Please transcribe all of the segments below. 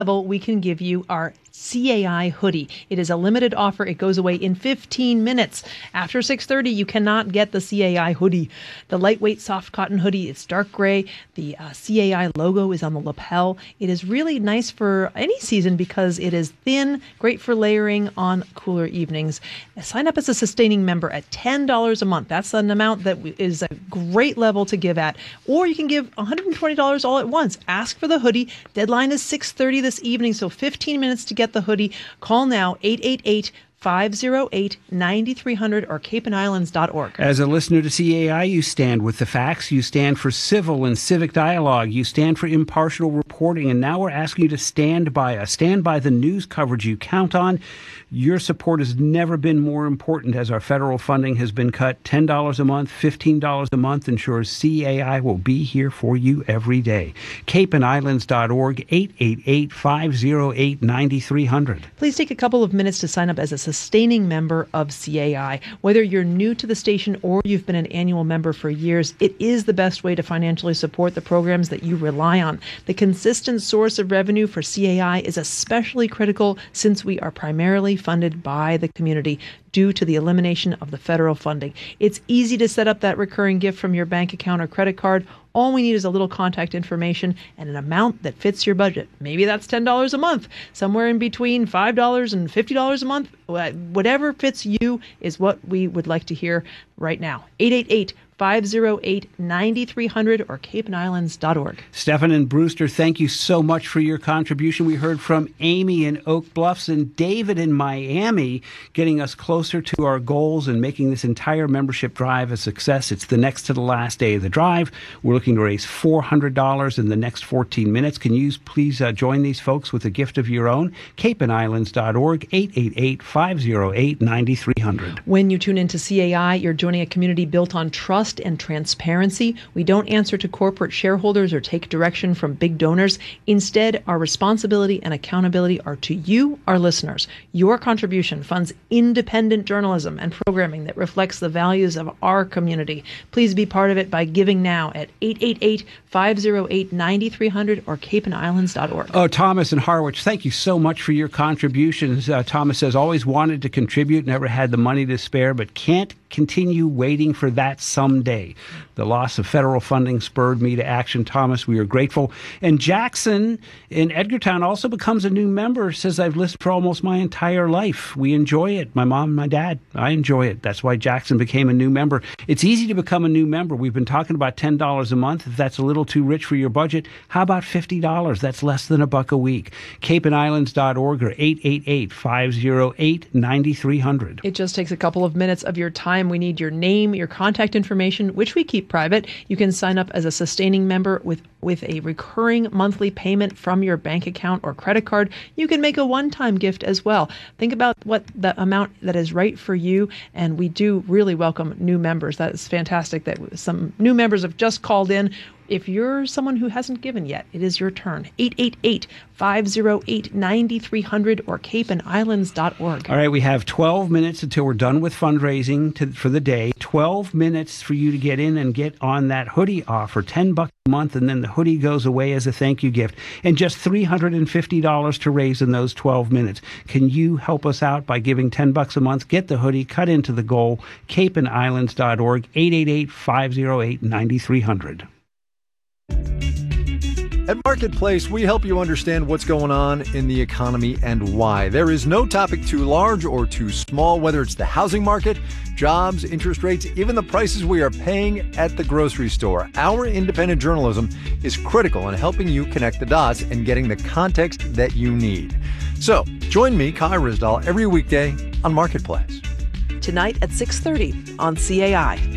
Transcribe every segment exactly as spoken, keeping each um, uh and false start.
level, we can give you our C A I hoodie. It is a limited offer. It goes away in fifteen minutes. After six thirty, you cannot get the C A I hoodie. The lightweight soft cotton hoodie, it's dark gray. The uh, C A I logo is on the lapel. It is really nice for any season because it is thin, great for layering on cooler evenings. Sign up as a sustaining member at ten dollars a month. That's an amount that is a great level to give at. Or you can give one hundred twenty dollars all at once. Ask for the hoodie. Deadline is six thirty this evening, so fifteen minutes to get the hoodie. Call now, eight eight eight, five oh eight, nine three hundred or cape and islands dot org. As a listener to C A I, you stand with the facts. You stand for civil and civic dialogue. You stand for impartial reporting. And now we're asking you to stand by us. Stand by the news coverage you count on. Your support has never been more important as our federal funding has been cut. ten dollars a month, fifteen dollars a month ensures C A I will be here for you every day. cape and islands dot org, eight eight eight, five oh eight, nine three hundred. Please take a couple of minutes to sign up as a sustaining member of C A I. Whether you're new to the station or you've been an annual member for years, it is the best way to financially support the programs that you rely on. The consistent source of revenue for C A I is especially critical since we are primarily funded by the community due to the elimination of the federal funding. It's easy to set up that recurring gift from your bank account or credit card. All we need is a little contact information and an amount that fits your budget. Maybe that's ten dollars a month, somewhere in between five dollars and fifty dollars a month. Whatever fits you is what we would like to hear right now. eight eight eight, five oh eight, nine three hundred or cape and islands dot org. Stefan and Brewster, thank you so much for your contribution. We heard from Amy in Oak Bluffs and David in Miami, getting us closer to our goals and making this entire membership drive a success. It's the next to the last day of the drive. We're looking to raise four hundred dollars in the next fourteen minutes. Can you please uh, join these folks with a gift of your own? cape and islands dot org, eight eight eight, five oh eight, nine three hundred. When you tune into C A I, you're joining a community built on trust and transparency. We don't answer to corporate shareholders or take direction from big donors. Instead, our responsibility and accountability are to you, our listeners. Your contribution funds independent journalism and programming that reflects the values of our community. Please be part of it by giving now at eight eight eight, five oh eight, nine three hundred or cape and islands dot org. Oh, Thomas and Harwich, thank you so much for your contributions. Uh, Thomas says, always wanted to contribute, never had the money to spare, but can't continue waiting for that someday. The loss of federal funding spurred me to action. Thomas, we are grateful. And Jackson in Edgartown also becomes a new member, says, I've listened for almost my entire life. We enjoy it. My mom and my dad, I enjoy it. That's why Jackson became a new member. It's easy to become a new member. We've been talking about ten dollars a month. If that's a little too rich for your budget, how about fifty dollars? That's less than a buck a week. cape and islands dot org or eight eight eight, five oh eight, nine three hundred. It just takes a couple of minutes of your time. We need your name, your contact information, which we keep private. You can sign up as a sustaining member with, with a recurring monthly payment from your bank account or credit card. You can make a one-time gift as well. Think about what the amount that is right for you, and we do really welcome new members. That is fantastic that some new members have just called in. If you're someone who hasn't given yet, it is your turn. eight eight eight, five oh eight, nine three hundred or cape and islands dot org. All right, we have twelve minutes until we're done with fundraising to, for the day. twelve minutes for you to get in and get on that hoodie offer, ten bucks a month, and then the hoodie goes away as a thank you gift. And just three hundred fifty dollars to raise in those twelve minutes. Can you help us out by giving ten bucks a month? Get the hoodie, cut into the goal, cape and islands dot org, eight eight eight, five oh eight, nine three hundred. At Marketplace, we help you understand what's going on in the economy and why. There is no topic too large or too small, whether it's the housing market, jobs, interest rates, even the prices we are paying at the grocery store. Our independent journalism is critical in helping you connect the dots and getting the context that you need. So, join me, Kai Ryssdal, every weekday on Marketplace. Tonight at six thirty on C A I.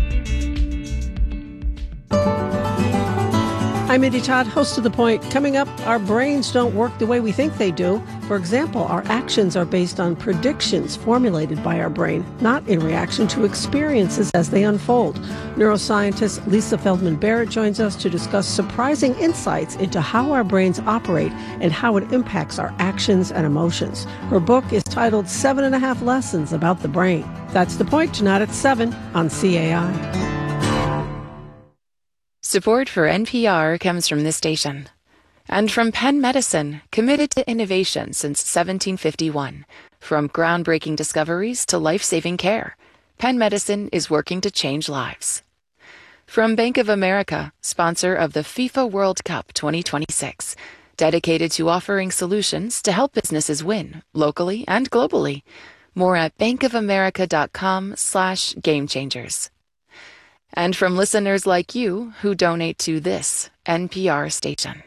I'm Mindy Todd, host of The Point. Coming up, our brains don't work the way we think they do. For example, our actions are based on predictions formulated by our brain, not in reaction to experiences as they unfold. Neuroscientist Lisa Feldman Barrett joins us to discuss surprising insights into how our brains operate and how it impacts our actions and emotions. Her book is titled Seven and a Half Lessons About the Brain. That's The Point tonight at seven on C A I. Support for N P R comes from this station And from Penn Medicine, committed to innovation since seventeen fifty-one. From groundbreaking discoveries to life-saving care, Penn Medicine is working to change lives. From Bank of America, sponsor of the FIFA World Cup twenty twenty-six, dedicated to offering solutions to help businesses win, locally and globally. More at bankofamerica.com slash game changers. And from listeners like you who donate to this N P R station.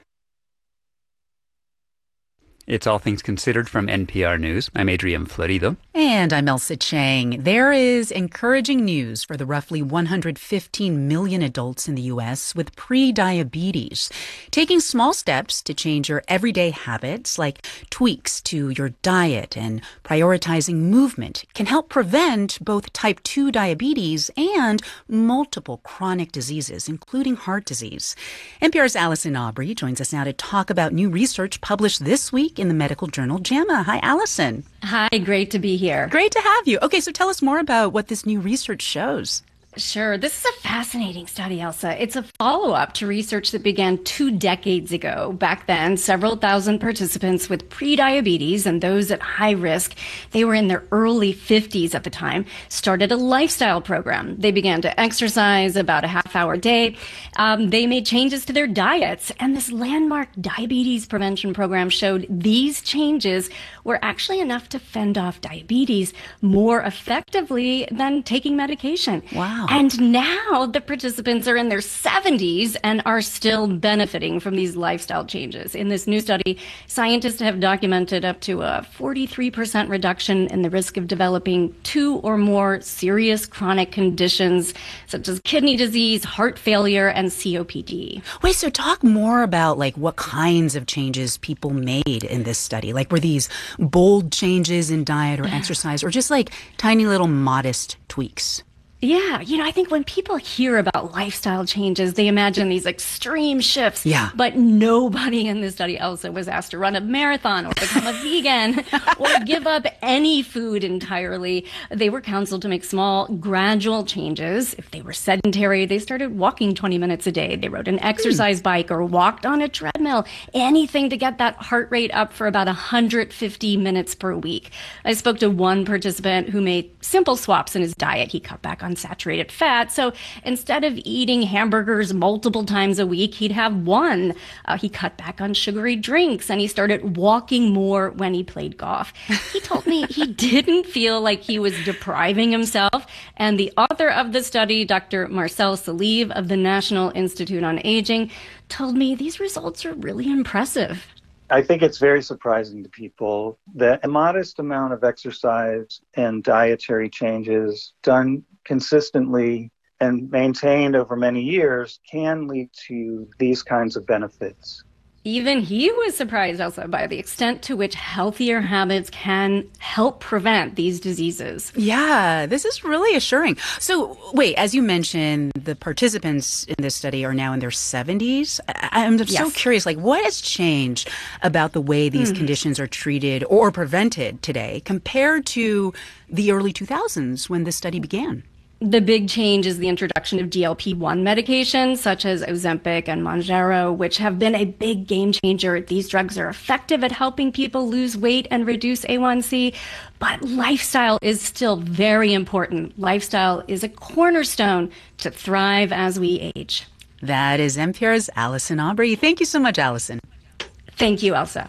It's All Things Considered from N P R News. I'm Adrian Florido. And I'm Elsa Chang. There is encouraging news for the roughly one hundred fifteen million adults in the U S with pre-diabetes. Taking small steps to change your everyday habits, like tweaks to your diet and prioritizing movement, can help prevent both type two diabetes and multiple chronic diseases, including heart disease. N P R's Allison Aubrey joins us now to talk about new research published this week in the medical journal JAMA. Hi, Allison. Hi, great to be here. Great to have you. Okay, so tell us more about what this new research shows. Sure. This is a fascinating study, Elsa. It's a follow-up to research that began two decades ago. Back then, several thousand participants with prediabetes and those at high risk, they were in their early fifties at the time, started a lifestyle program. They began to exercise about a half hour a day. Um, they made changes to their diets, and this landmark diabetes prevention program showed these changes were actually enough to fend off diabetes more effectively than taking medication. Wow. And now the participants are in their seventies and are still benefiting from these lifestyle changes. In this new study, scientists have documented up to a forty-three percent reduction in the risk of developing two or more serious chronic conditions, such as kidney disease, heart failure, and C O P D. Wait, so talk more about like what kinds of changes people made in this study. Like, were these bold changes in diet or exercise, or just like tiny little modest tweaks? Yeah, you know, I think when people hear about lifestyle changes, they imagine these extreme shifts. Yeah. But nobody in this study, Elsa, was asked to run a marathon or become a vegan or give up any food entirely. They were counseled to make small, gradual changes. If they were sedentary, they started walking twenty minutes a day. They rode an exercise mm. bike or walked on a treadmill. Anything to get that heart rate up for about one hundred fifty minutes per week. I spoke to one participant who made simple swaps in his diet. He cut back on saturated fat. So instead of eating hamburgers multiple times a week, he'd have one. Uh, he cut back on sugary drinks and he started walking more when he played golf. He told me he didn't feel like he was depriving himself. And the author of the study, Doctor Marcel Salive of the National Institute on Aging, told me these results are really impressive. I think it's very surprising to people that a modest amount of exercise and dietary changes done consistently and maintained over many years can lead to these kinds of benefits. Even he was surprised also by the extent to which healthier habits can help prevent these diseases. Yeah, this is really assuring. So wait, as you mentioned, the participants in this study are now in their seventies. I'm so Yes. curious, like what has changed about the way these mm. conditions are treated or prevented today compared to the early two thousands when this study began? The big change is the introduction of G L P one medications such as Ozempic and Mounjaro, which have been a big game changer. These drugs are effective at helping people lose weight and reduce A one C, but lifestyle is still very important. Lifestyle is a cornerstone to thrive as we age. That is N P R's Allison Aubrey. Thank you so much, Allison. Thank you, Elsa.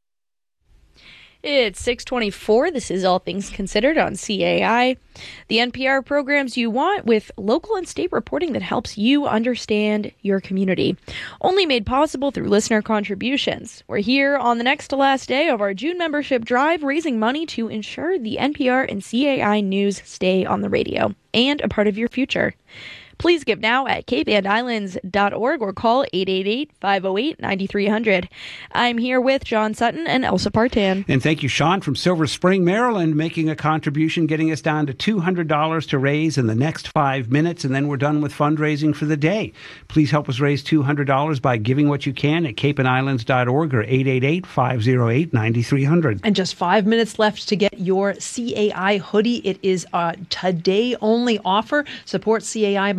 It's six twenty-four. This is All Things Considered on C A I. The N P R programs you want with local and state reporting that helps you understand your community. Only made possible through listener contributions. We're here on the next to last day of our June membership drive, raising money to ensure the N P R and C A I news stay on the radio and a part of your future. Please give now at cape and islands dot org or call eight eight eight, five oh eight, nine three hundred. I'm here with John Sutton and Elsa Partan. And thank you, Sean, from Silver Spring, Maryland, making a contribution, getting us down to two hundred dollars to raise in the next five minutes, and then we're done with fundraising for the day. Please help us raise two hundred dollars by giving what you can at cape and islands dot org or eight eight eight, five oh eight, nine three hundred. And just five minutes left to get your C A I hoodie. It is a today-only offer. Support C A I by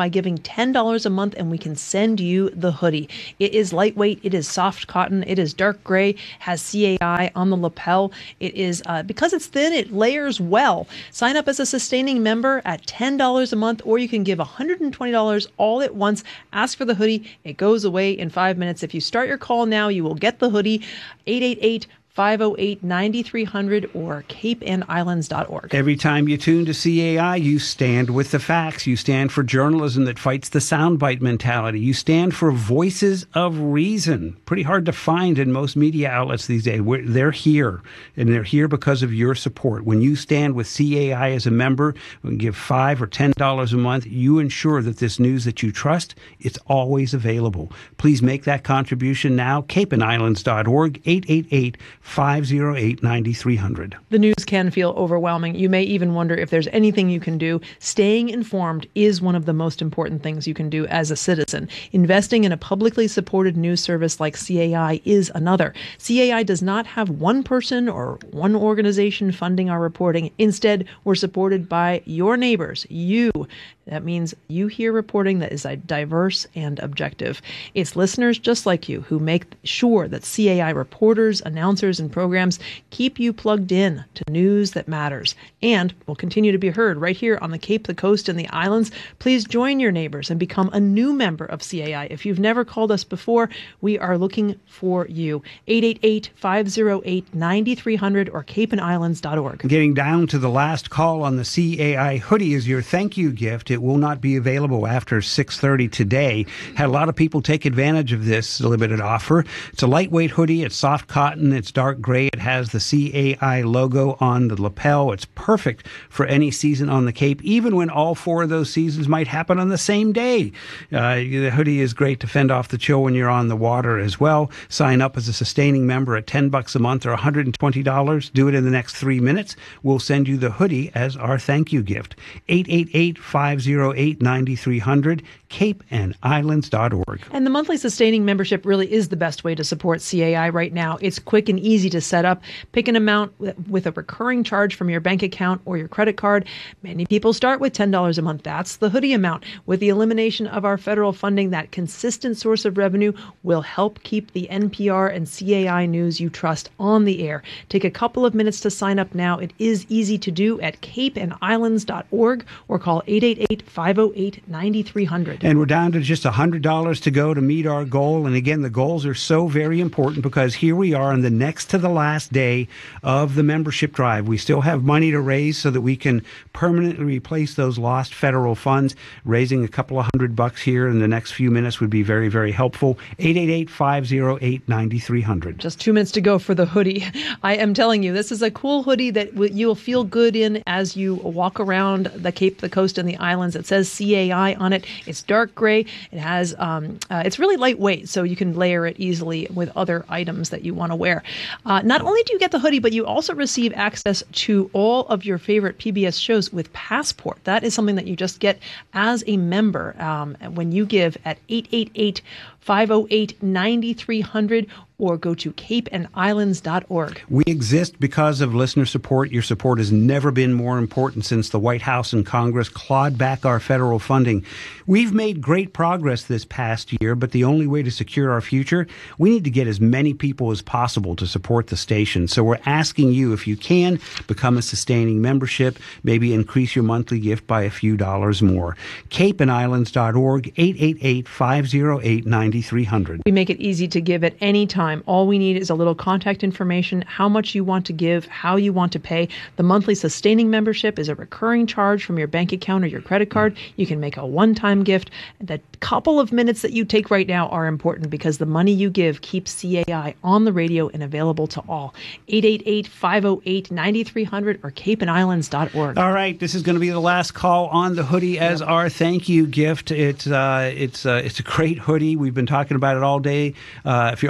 by giving ten dollars a month, and we can send you the hoodie. It is lightweight. It is soft cotton. It is dark gray, has C A I on the lapel. It is, uh, because it's thin, it layers well. Sign up as a sustaining member at ten dollars a month, or you can give one hundred twenty dollars all at once. Ask for the hoodie. It goes away in five minutes. If you start your call now, you will get the hoodie. eight eight eight, five oh eight, nine three hundred or cape and islands dot org. Every time you tune to C A I, you stand with the facts. You stand for journalism that fights the soundbite mentality. You stand for voices of reason. Pretty hard to find in most media outlets these days. We're, they're here, and they're here because of your support. When you stand with C A I as a member, and give five or ten dollars a month, you ensure that this news that you trust, it's always available. Please make that contribution now. cape and islands dot org, eight eight eight, five oh eight, nine three hundred. The news can feel overwhelming. You may even wonder if there's anything you can do. Staying informed is one of the most important things you can do as a citizen. Investing in a publicly supported news service like C A I is another. C A I does not have one person or one organization funding our reporting. Instead, we're supported by your neighbors, you. That means you hear reporting that is diverse and objective. It's listeners just like you who make sure that C A I reporters, announcers, and programs keep you plugged in to news that matters and will continue to be heard right here on the Cape, the Coast, and the islands. Please join your neighbors and become a new member of C A I. If you've never called us before, we are looking for you. eight eight eight, five oh eight, nine three hundred or cape and islands dot org. Getting down to the last call on the C A I hoodie is your thank you gift. It will not be available after six thirty today. Had a lot of people take advantage of this limited offer. It's a lightweight hoodie. It's soft cotton. It's dark gray. It has the C A I logo on the lapel. It's perfect for any season on the Cape, even when all four of those seasons might happen on the same day. Uh, the hoodie is great to fend off the chill when you're on the water as well. Sign up as a sustaining member at ten bucks a month or one hundred twenty dollars. Do it in the next three minutes. We'll send you the hoodie as our thank you gift. eight eight eight, five oh eight, nine three hundred, cape and islands dot org. And the monthly sustaining membership really is the best way to support C A I right now. It's quick and easy to set up. Pick an amount with a recurring charge from your bank account or your credit card. Many people start with ten dollars a month. That's the hoodie amount. With the elimination of our federal funding, that consistent source of revenue will help keep the N P R and C A I news you trust on the air. Take a couple of minutes to sign up now. It is easy to do at cape and islands dot org or call eight eight eight, five oh eight, nine three hundred. And we're down to just one hundred dollars to go to meet our goal. And again, the goals are so very important because here we are on the next to the last day of the membership drive. We still have money to raise so that we can permanently replace those lost federal funds. Raising a couple of hundred bucks here in the next few minutes would be very, very helpful. eight eight eight, five oh eight, nine three hundred. Just two minutes to go for the hoodie. I am telling you, this is a cool hoodie that w- you'll feel good in as you walk around the Cape, the Coast, and the islands. It says C A I on it. It's dark gray. It has, um, uh, it's really lightweight, so you can layer it easily with other items that you want to wear. Uh, not only do you get the hoodie, but you also receive access to all of your favorite P B S shows with Passport. That is something that you just get as a member um, when you give at eight eight eight, five oh eight, nine three hundred or go to cape and islands dot org. We exist because of listener support. Your support has never been more important since the White House and Congress clawed back our federal funding. We've made great progress this past year, but the only way to secure our future, we need to get as many people as possible to support the station. So we're asking you, if you can, become a sustaining membership, maybe increase your monthly gift by a few dollars more. cape and islands dot org, eight eight eight, five oh eight, nine three hundred. We make it easy to give at any time. All we need is a little contact information, how much you want to give, how you want to pay. The monthly sustaining membership is a recurring charge from your bank account or your credit card. You can make a one-time gift. The couple of minutes that you take right now are important because the money you give keeps C A I on the radio and available to all. eight eight eight, five oh eight, nine three hundred or cape and islands dot org. All right, this is going to be the last call on the hoodie as yep. our thank you gift. It's uh, it's uh, it's a great hoodie. We've been talking about it all day. Uh, if you're on the phone,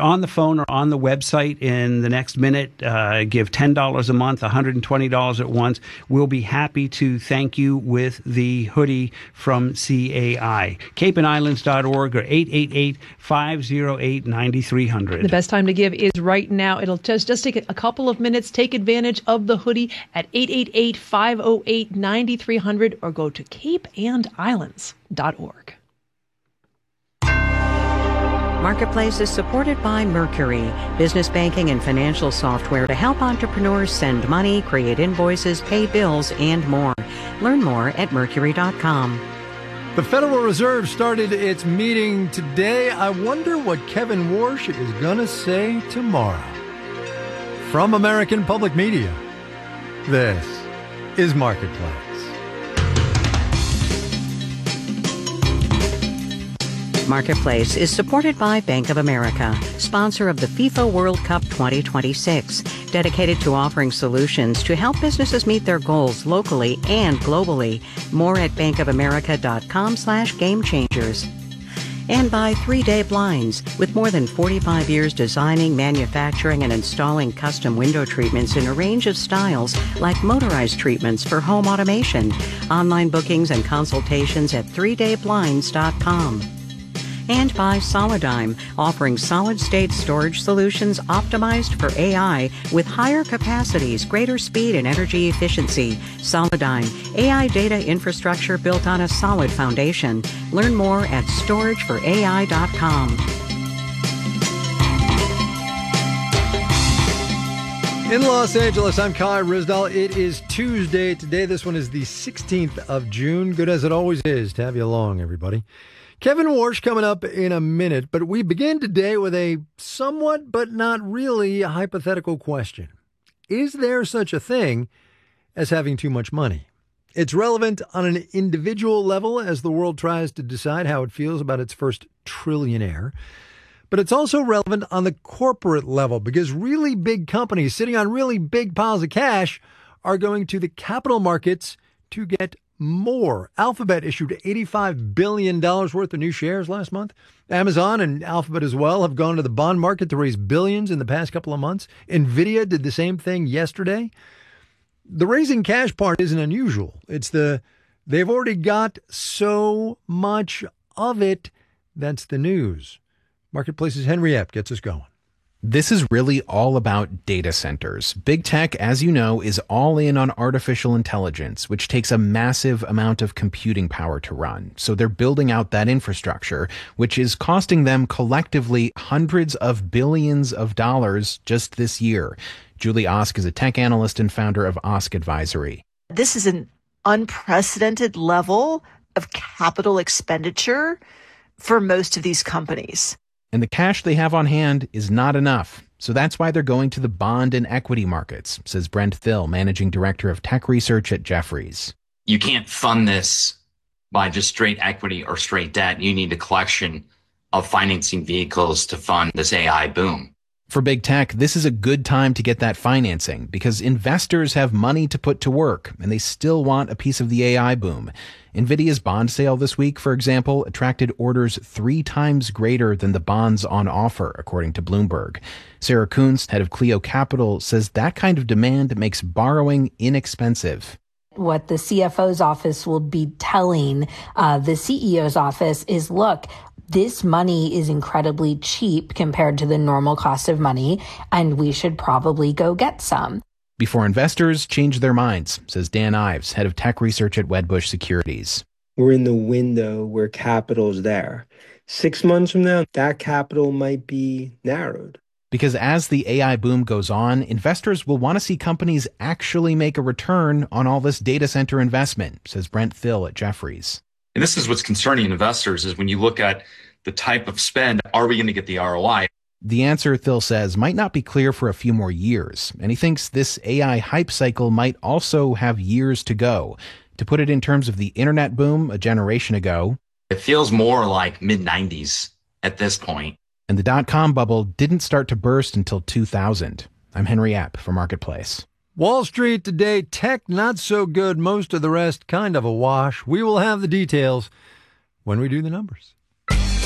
phone or on the website in the next minute, uh, give ten dollars a month, one hundred twenty dollars at once. We'll be happy to thank you with the hoodie from C A I. cape and islands dot org or eight eight eight, five oh eight, nine three hundred. The best time to give is right now. It'll just, just take a couple of minutes. Take advantage of the hoodie at eight eight eight, five oh eight, nine three hundred or go to cape and islands dot org. Marketplace is supported by Mercury, business banking and financial software to help entrepreneurs send money, create invoices, pay bills, and more. Learn more at mercury dot com. The Federal Reserve started its meeting today. I wonder what Kevin Warsh is going to say tomorrow. From American Public Media, this is Marketplace. Marketplace is supported by Bank of America, sponsor of the FIFA World Cup twenty twenty-six, dedicated to offering solutions to help businesses meet their goals locally and globally. More at bankofamerica.com slash game changers. And by three day Blinds, with more than forty-five years designing, manufacturing, and installing custom window treatments in a range of styles like motorized treatments for home automation. Online bookings and consultations at three day blinds dot com. And by Solidigm, offering solid-state storage solutions optimized for A I with higher capacities, greater speed, and energy efficiency. Solidigm, A I data infrastructure built on a solid foundation. Learn more at storage for A I dot com. In Los Angeles, I'm Kai Ryssdal. It is Tuesday today. This one is the sixteenth of June. Good as it always is to have you along, everybody. Kevin Warsh coming up in a minute, but we begin today with a somewhat but not really hypothetical question. Is there such a thing as having too much money? It's relevant on an individual level as the world tries to decide how it feels about its first trillionaire. But it's also relevant on the corporate level because really big companies sitting on really big piles of cash are going to the capital markets to get more. Alphabet issued eighty-five billion dollars worth of new shares last month. Amazon and Alphabet as well have gone to the bond market to raise billions in the past couple of months. NVIDIA did the same thing yesterday. The raising cash part isn't unusual. It's the they've already got so much of it. That's the news. Marketplace's Henry Epp gets us going. This is really all about data centers. Big tech, as you know, is all in on artificial intelligence, which takes a massive amount of computing power to run. So they're building out that infrastructure, which is costing them collectively hundreds of billions of dollars just this year. Julie Osk is a tech analyst and founder of Osk Advisory. This is an unprecedented level of capital expenditure for most of these companies. And the cash they have on hand is not enough. So that's why they're going to the bond and equity markets, says Brent Thill, managing director of tech research at Jefferies. You can't fund this by just straight equity or straight debt. You need a collection of financing vehicles to fund this A I boom. For big tech, this is a good time to get that financing because investors have money to put to work and they still want a piece of the A I boom. NVIDIA's bond sale this week, for example, attracted orders three times greater than the bonds on offer, according to Bloomberg. Sarah Kunz, head of Clio Capital, says that kind of demand makes borrowing inexpensive. What the C F O's office will be telling uh, the C E O's office is, look, this money is incredibly cheap compared to the normal cost of money, and we should probably go get some. Before investors change their minds, says Dan Ives, head of tech research at Wedbush Securities. We're in the window where capital's there. Six months from now, that capital might be narrowed. Because as the A I boom goes on, investors will want to see companies actually make a return on all this data center investment, says Brent Thill at Jefferies. And this is what's concerning investors is when you look at the type of spend, are we going to get the R O I? The answer, Thill says, might not be clear for a few more years. And he thinks this A I hype cycle might also have years to go. To put it in terms of the internet boom a generation ago, it feels more like mid nineties at this point. And the dot-com bubble didn't start to burst until two thousand. I'm Henry Epp for Marketplace. Wall Street today, tech not so good, most of the rest kind of a wash. We will have the details when we do the numbers.